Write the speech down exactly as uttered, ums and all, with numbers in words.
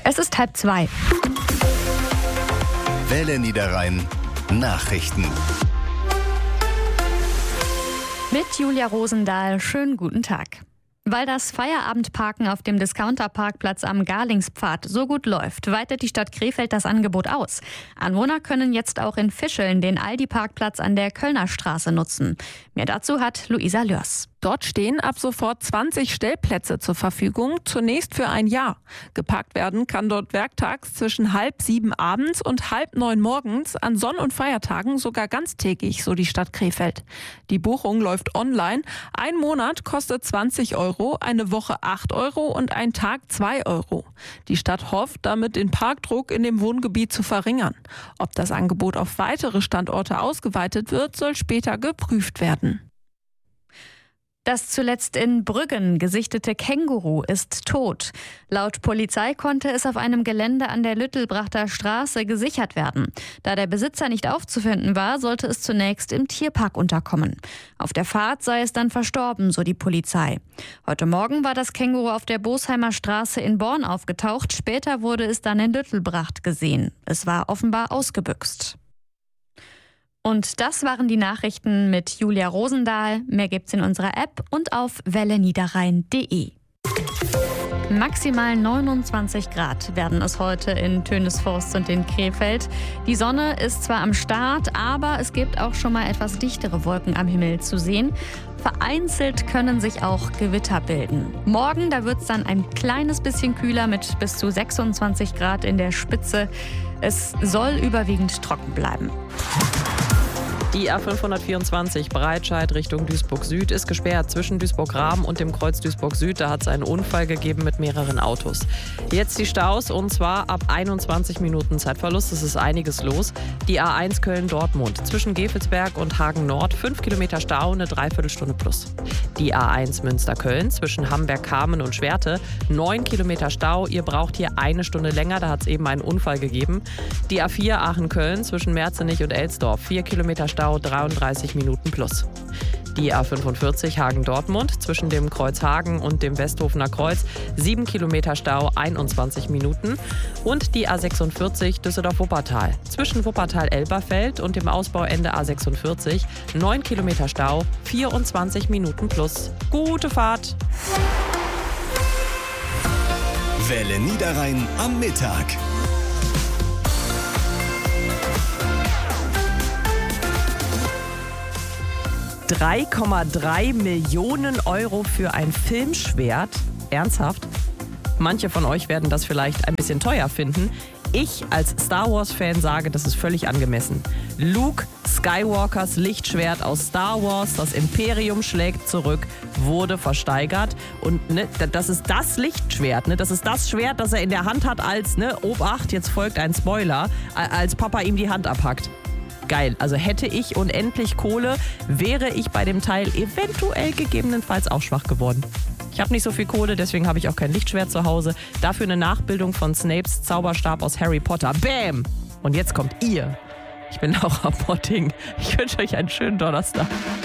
Es ist halb zwei. Welle Niederrhein Nachrichten. Mit Julia Rosendahl, schönen guten Tag. Weil das Feierabendparken auf dem Discounter-Parkplatz am Garlingspfad so gut läuft, weitet die Stadt Krefeld das Angebot aus. Anwohner können jetzt auch in Fischeln den Aldi-Parkplatz an der Kölner Straße nutzen. Mehr dazu hat Luisa Lörs. Dort stehen ab sofort zwanzig Stellplätze zur Verfügung, zunächst für ein Jahr. Geparkt werden kann dort werktags zwischen halb sieben abends und halb neun morgens, an Sonn- und Feiertagen sogar ganztägig, so die Stadt Krefeld. Die Buchung läuft online. Ein Monat kostet zwanzig Euro, eine Woche acht Euro und ein Tag zwei Euro. Die Stadt hofft, damit den Parkdruck in dem Wohngebiet zu verringern. Ob das Angebot auf weitere Standorte ausgeweitet wird, soll später geprüft werden. Das zuletzt in Brüggen gesichtete Känguru ist tot. Laut Polizei konnte es auf einem Gelände an der Lüttelbrachter Straße gesichert werden. Da der Besitzer nicht aufzufinden war, sollte es zunächst im Tierpark unterkommen. Auf der Fahrt sei es dann verstorben, so die Polizei. Heute Morgen war das Känguru auf der Bosheimer Straße in Born aufgetaucht. Später wurde es dann in Lüttelbracht gesehen. Es war offenbar ausgebüxt. Und das waren die Nachrichten mit Julia Rosendahl. Mehr gibt's in unserer App und auf welle niederrhein punkt de. Maximal neunundzwanzig Grad werden es heute in Tönisforst und in Krefeld. Die Sonne ist zwar am Start, aber es gibt auch schon mal etwas dichtere Wolken am Himmel zu sehen. Vereinzelt können sich auch Gewitter bilden. Morgen, da wird es dann ein kleines bisschen kühler mit bis zu sechsundzwanzig Grad in der Spitze. Es soll überwiegend trocken bleiben. Die A fünfhundertvierundzwanzig Breitscheid Richtung Duisburg Süd ist gesperrt zwischen Duisburg-Rahm und dem Kreuz Duisburg Süd. Da hat es einen Unfall gegeben mit mehreren Autos. Jetzt die Staus und zwar ab einundzwanzig Minuten Zeitverlust. Es ist einiges los. Die A eins Köln-Dortmund zwischen Gevelsberg und Hagen Nord fünf Kilometer Stau, eine Dreiviertelstunde plus. Die A eins Münster-Köln zwischen Hamberg-Kamen und Schwerte neun Kilometer Stau. Ihr braucht hier eine Stunde länger, da hat es eben einen Unfall gegeben. Die A vier Aachen-Köln zwischen Merzenich und Elsdorf vier Kilometer Stau. dreiunddreißig Minuten plus. Die A fünfundvierzig Hagen-Dortmund zwischen dem Kreuz Hagen und dem Westhofener Kreuz sieben Kilometer Stau, einundzwanzig Minuten. Und die A sechsundvierzig Düsseldorf-Wuppertal zwischen Wuppertal-Elberfeld und dem Ausbauende A sechsundvierzig neun Kilometer Stau, vierundzwanzig Minuten plus. Gute Fahrt! Welle Niederrhein am Mittag. drei Komma drei Millionen Euro für ein Filmschwert? Ernsthaft? Manche von euch werden das vielleicht ein bisschen teuer finden. Ich als Star Wars-Fan sage, das ist völlig angemessen. Luke Skywalkers Lichtschwert aus Star Wars, das Imperium schlägt zurück, wurde versteigert. Und ne, das ist das Lichtschwert, ne? Das ist das Schwert, das er in der Hand hat als, ne, Obacht, jetzt folgt ein Spoiler, als Papa ihm die Hand abhackt. Geil, also hätte ich unendlich Kohle, wäre ich bei dem Teil eventuell gegebenenfalls auch schwach geworden. Ich habe nicht so viel Kohle, deswegen habe ich auch kein Lichtschwert zu Hause. Dafür eine Nachbildung von Snapes Zauberstab aus Harry Potter. Bam! Und jetzt kommt ihr. Ich bin Laura Potting. Ich wünsche euch einen schönen Donnerstag.